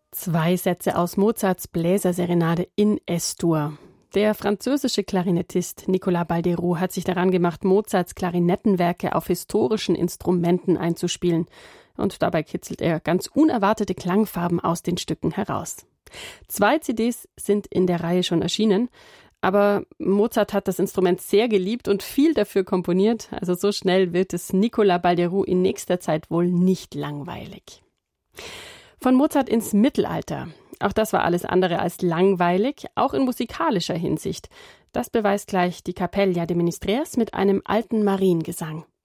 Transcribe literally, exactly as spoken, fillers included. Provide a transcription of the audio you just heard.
Zwei Sätze aus Mozarts Bläserserenade in Es-Dur. Der französische Klarinettist Nicolas Baldeiro hat sich daran gemacht, Mozarts Klarinettenwerke auf historischen Instrumenten einzuspielen. Und dabei kitzelt er ganz unerwartete Klangfarben aus den Stücken heraus. Zwei C Ds sind in der Reihe schon erschienen, aber Mozart hat das Instrument sehr geliebt und viel dafür komponiert. Also so schnell wird es Nicolas Baldeiro in nächster Zeit wohl nicht langweilig. Von Mozart ins Mittelalter. Auch das war alles andere als langweilig, auch in musikalischer Hinsicht. Das beweist gleich die Capella de Ministriers mit einem alten Mariengesang.